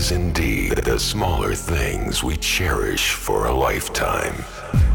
is indeed the smaller things we cherish for a lifetime.